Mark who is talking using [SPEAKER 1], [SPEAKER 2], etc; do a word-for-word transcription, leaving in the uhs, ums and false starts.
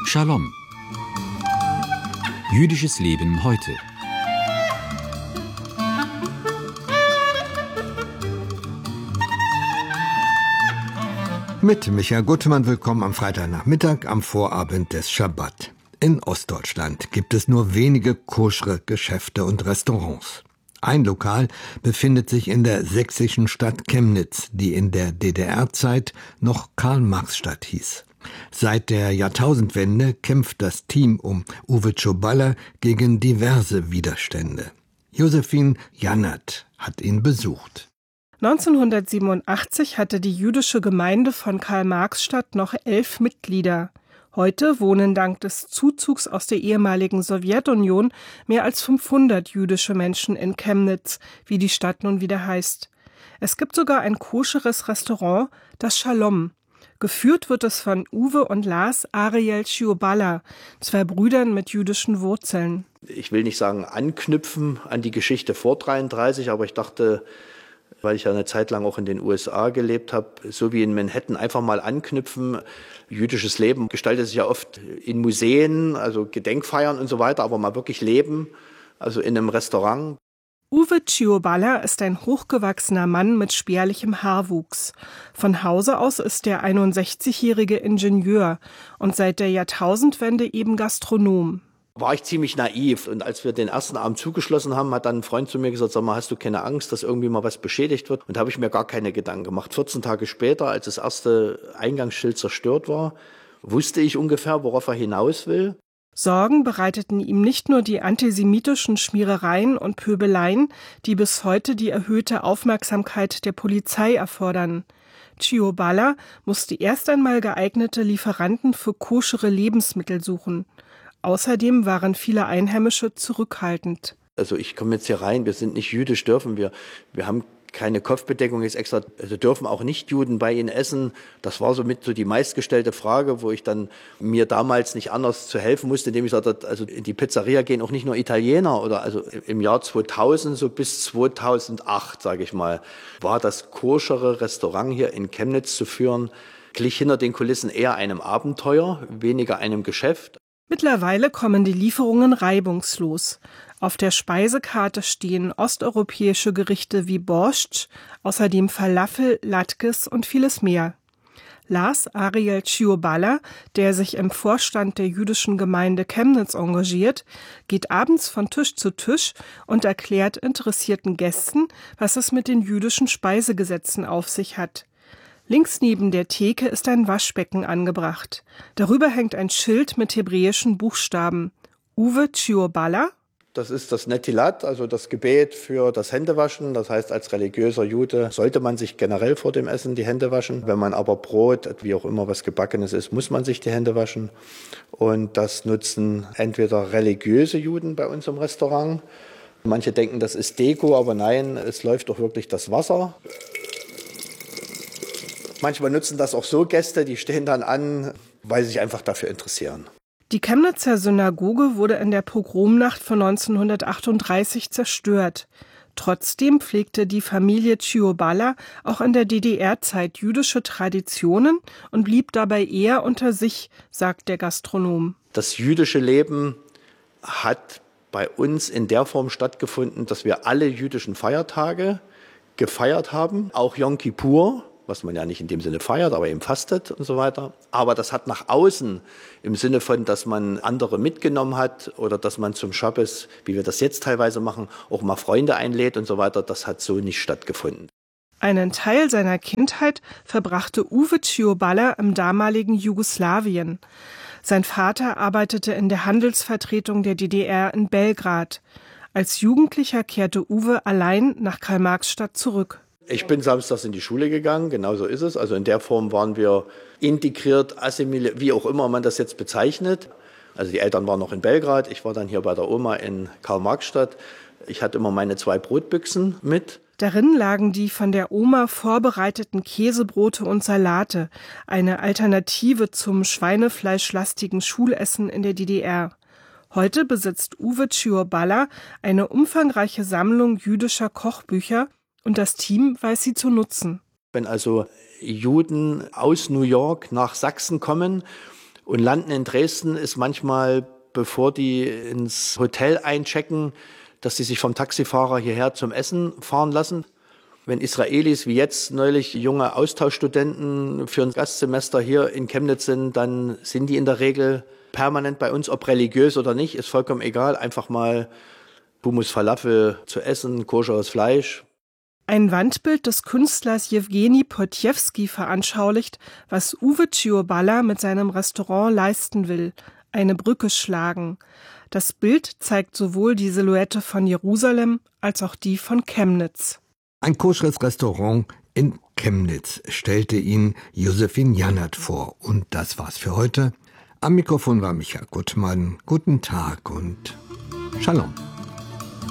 [SPEAKER 1] Shalom. Jüdisches Leben heute.
[SPEAKER 2] Mit Michael Gutmann willkommen am Freitagnachmittag am Vorabend des Schabbat. In Ostdeutschland gibt es nur wenige koschere Geschäfte und Restaurants. Ein Lokal befindet sich in der sächsischen Stadt Chemnitz, die in der D D R-Zeit noch Karl-Marx-Stadt hieß. Seit der Jahrtausendwende kämpft das Team um Uwe Ciorballa gegen diverse Widerstände. Josephine Jannert hat ihn besucht.
[SPEAKER 3] neunzehnhundertsiebenundachtzig hatte die jüdische Gemeinde von Karl-Marx-Stadt noch elf Mitglieder. Heute wohnen dank des Zuzugs aus der ehemaligen Sowjetunion mehr als fünfhundert jüdische Menschen in Chemnitz, wie die Stadt nun wieder heißt. Es gibt sogar ein koscheres Restaurant, das Shalom. Geführt wird es von Uwe und Lars Ariel Ciorballa, zwei Brüdern mit jüdischen Wurzeln.
[SPEAKER 4] Ich will nicht sagen anknüpfen an die Geschichte vor dreiunddreißig, aber ich dachte, weil ich ja eine Zeit lang auch in den U S A gelebt habe, so wie in Manhattan, einfach mal anknüpfen. Jüdisches Leben gestaltet sich ja oft in Museen, also Gedenkfeiern und so weiter, aber mal wirklich leben, also in einem Restaurant.
[SPEAKER 3] Uwe Ciorballa ist ein hochgewachsener Mann mit spärlichem Haarwuchs. Von Hause aus ist der einundsechzigjährige Ingenieur und seit der Jahrtausendwende eben Gastronom.
[SPEAKER 4] War ich ziemlich naiv. Und als wir den ersten Abend zugeschlossen haben, hat dann ein Freund zu mir gesagt, sag mal, hast du keine Angst, dass irgendwie mal was beschädigt wird? Und da habe ich mir gar keine Gedanken gemacht. vierzehn Tage später, als das erste Eingangsschild zerstört war, wusste ich ungefähr, worauf er hinaus will.
[SPEAKER 3] Sorgen bereiteten ihm nicht nur die antisemitischen Schmierereien und Pöbeleien, die bis heute die erhöhte Aufmerksamkeit der Polizei erfordern. Ciorballa musste erst einmal geeignete Lieferanten für koschere Lebensmittel suchen. Außerdem waren viele Einheimische zurückhaltend.
[SPEAKER 4] Also ich komme jetzt hier rein, wir sind nicht jüdisch, dürfen wir. Wir haben keine Kopfbedeckung jetzt extra, also dürfen auch nicht Juden bei ihnen essen. Das war somit so die meistgestellte Frage, wo ich dann mir damals nicht anders zu helfen musste, indem ich sagte, also in die Pizzeria gehen auch nicht nur Italiener oder also im Jahr zweitausend so bis zweitausendacht, sage ich mal, war das koschere Restaurant hier in Chemnitz zu führen, glich hinter den Kulissen eher einem Abenteuer, weniger einem Geschäft.
[SPEAKER 3] Mittlerweile kommen die Lieferungen reibungslos. Auf der Speisekarte stehen osteuropäische Gerichte wie Borscht, außerdem Falafel, Latkes und vieles mehr. Lars Ariel Ciorballa, der sich im Vorstand der jüdischen Gemeinde Chemnitz engagiert, geht abends von Tisch zu Tisch und erklärt interessierten Gästen, was es mit den jüdischen Speisegesetzen auf sich hat. Links neben der Theke ist ein Waschbecken angebracht. Darüber hängt ein Schild mit hebräischen Buchstaben. Uwe Ciorballa.
[SPEAKER 4] Das ist das Netilat, also das Gebet für das Händewaschen. Das heißt, als religiöser Jude sollte man sich generell vor dem Essen die Hände waschen. Wenn man aber Brot, wie auch immer was Gebackenes ist, muss man sich die Hände waschen. Und das nutzen entweder religiöse Juden bei uns im Restaurant. Manche denken, das ist Deko, aber nein, es läuft doch wirklich das Wasser. Manchmal nutzen das auch so Gäste, die stehen dann an, weil sie sich einfach dafür interessieren.
[SPEAKER 3] Die Chemnitzer Synagoge wurde in der Pogromnacht von neunzehnhundertachtunddreißig zerstört. Trotzdem pflegte die Familie Ciorballa auch in der D D R-Zeit jüdische Traditionen und blieb dabei eher unter sich, sagt der Gastronom.
[SPEAKER 4] Das jüdische Leben hat bei uns in der Form stattgefunden, dass wir alle jüdischen Feiertage gefeiert haben, auch Yom Kippur, was man ja nicht in dem Sinne feiert, aber eben fastet und so weiter. Aber das hat nach außen im Sinne von, dass man andere mitgenommen hat oder dass man zum Schabbes, wie wir das jetzt teilweise machen, auch mal Freunde einlädt und so weiter, das hat so nicht stattgefunden.
[SPEAKER 3] Einen Teil seiner Kindheit verbrachte Uwe Ciorballa im damaligen Jugoslawien. Sein Vater arbeitete in der Handelsvertretung der D D R in Belgrad. Als Jugendlicher kehrte Uwe allein nach Karl-Marx-Stadt zurück.
[SPEAKER 4] Ich bin samstags in die Schule gegangen, genau so ist es. Also in der Form waren wir integriert, assimiliert, wie auch immer man das jetzt bezeichnet. Also die Eltern waren noch in Belgrad, ich war dann hier bei der Oma in Karl-Marx-Stadt. Ich hatte immer meine zwei Brotbüchsen mit.
[SPEAKER 3] Darin lagen die von der Oma vorbereiteten Käsebrote und Salate, eine Alternative zum schweinefleischlastigen Schulessen in der D D R. Heute besitzt Uwe Ciorballa eine umfangreiche Sammlung jüdischer Kochbücher und das Team weiß sie zu nutzen.
[SPEAKER 4] Wenn also Juden aus New York nach Sachsen kommen Und landen in Dresden ist manchmal, bevor die ins Hotel einchecken, dass sie sich vom Taxifahrer hierher zum Essen fahren lassen. Wenn Israelis wie jetzt neulich junge Austauschstudenten für ein Gastsemester hier in Chemnitz sind, dann sind die in der Regel permanent bei uns, ob religiös oder nicht, ist vollkommen egal. Einfach mal Hummus Falafel zu essen, koscheres Fleisch.
[SPEAKER 3] Ein Wandbild des Künstlers Jewgeni Potjewski veranschaulicht, was Uwe Cioballa mit seinem Restaurant leisten will: eine Brücke schlagen. Das Bild zeigt sowohl die Silhouette von Jerusalem als auch die von Chemnitz.
[SPEAKER 2] Ein koscheres Restaurant in Chemnitz stellte ihn Josephine Jannert vor. Und das war's für heute. Am Mikrofon war Michael Gutmann. Guten Tag und Shalom.